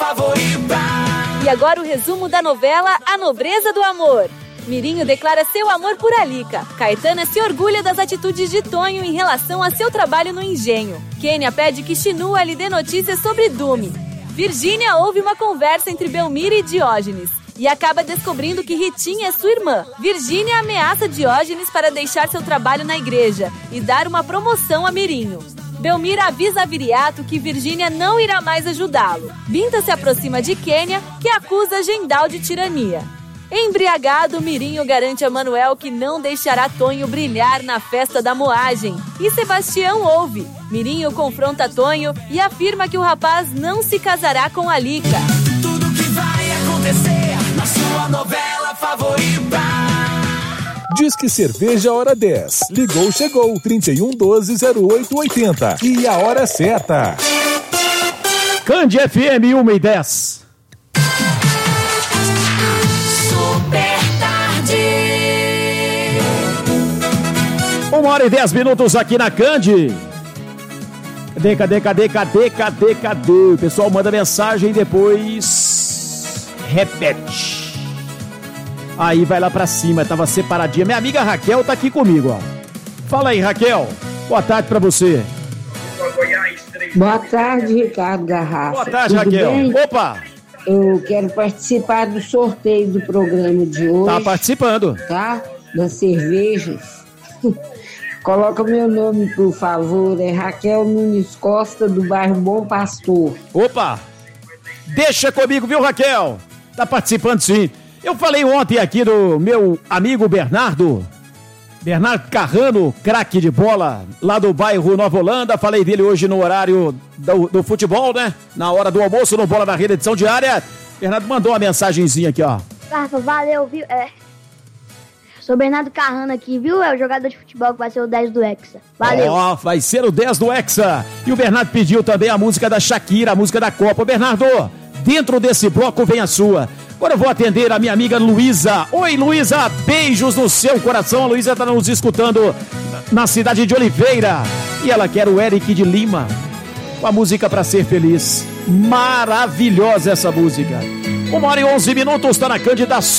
favorita. E agora o resumo da novela A Nobreza do Amor. Mirinho declara seu amor por Alica. Caetana se orgulha das atitudes de Tonho em relação a seu trabalho no engenho. Kênia pede que Chinua lhe dê notícias sobre Dume. Virgínia ouve uma conversa entre Belmira e Diógenes e acaba descobrindo que Ritinha é sua irmã. Virgínia ameaça Diógenes para deixar seu trabalho na igreja e dar uma promoção a Mirinho. Belmira avisa a Viriato que Virgínia não irá mais ajudá-lo. Binta se aproxima de Kênia, que acusa Gendal de tirania. Embriagado, Mirinho garante a Manuel que não deixará Tonho brilhar na festa da moagem. E Sebastião ouve. Mirinho confronta Tonho e afirma que o rapaz não se casará com Alica. Tudo que vai acontecer na sua novela favorita. Disque Cerveja Hora 10. Ligou, chegou. 3112-0880. E a hora certa. Cande FM 1:10. Super tarde. 1h10 aqui na Cande. Cadê? O pessoal manda mensagem e depois repete. Aí vai lá pra cima, tava separadinha. Minha amiga Raquel tá aqui comigo, ó. Fala aí, Raquel. Boa tarde pra você. Boa tarde, Ricardo Garrafa. Boa tarde, tudo Raquel. Bem? Opa! Eu quero participar do sorteio do programa de hoje. Tá participando. Tá? Das cervejas. Coloca meu nome, por favor. É Raquel Nunes Costa, do bairro Bom Pastor. Opa! Deixa comigo, viu, Raquel? Tá participando, sim. Eu falei ontem aqui do meu amigo Bernardo Carrano, craque de bola, lá do bairro Nova Holanda. Falei dele hoje no horário do futebol, né? Na hora do almoço, no Bola na Rede, edição diária. Bernardo mandou uma mensagenzinha aqui, ó. Rafa, valeu, viu? Sou Bernardo Carrano aqui, viu? É o jogador de futebol que vai ser o 10 do Hexa. Valeu. Ó, vai ser o 10 do Hexa. E o Bernardo pediu também a música da Shakira, a música da Copa. Bernardo, dentro desse bloco vem a sua. Agora eu vou atender a minha amiga Luísa. Oi, Luísa, beijos no seu coração. A Luísa está nos escutando na cidade de Oliveira. E ela quer o Eric de Lima, com a música Pra Ser Feliz. Maravilhosa essa música. 1h11, tá na Cândida.